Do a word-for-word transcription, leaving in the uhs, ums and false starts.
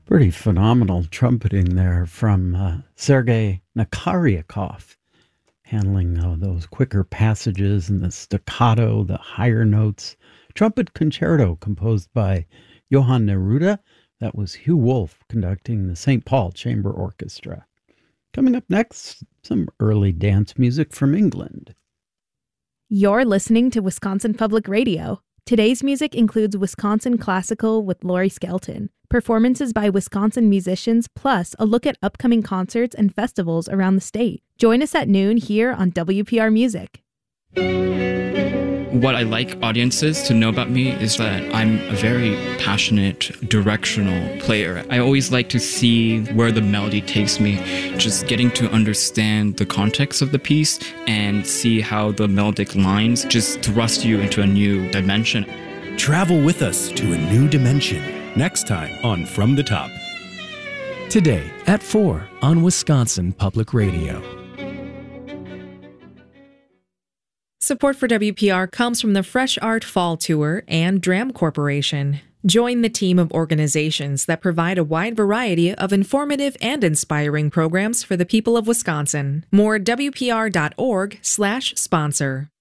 Pretty phenomenal trumpeting there from uh, Sergei Nakaryakov, handling uh, those quicker passages and the staccato, the higher notes. Trumpet concerto composed by Johann Neruda. That was Hugh Wolf conducting the Saint Paul Chamber Orchestra. Coming up next, some early dance music from England. You're listening to Wisconsin Public Radio. Today's music includes Wisconsin Classical with Laurie Skelton, performances by Wisconsin musicians, plus a look at upcoming concerts and festivals around the state. Join us at noon here on W P R Music. What I like audiences to know about me is that I'm a very passionate, directional player. I always like to see where the melody takes me, just getting to understand the context of the piece and see how the melodic lines just thrust you into a new dimension. Travel with us to a new dimension next time on From the Top. Today at four on Wisconsin Public Radio. Support for W P R comes from the Fresh Art Fall Tour and Dram Corporation. Join the team of organizations that provide a wide variety of informative and inspiring programs for the people of Wisconsin. More at W P R dot org slash sponsor.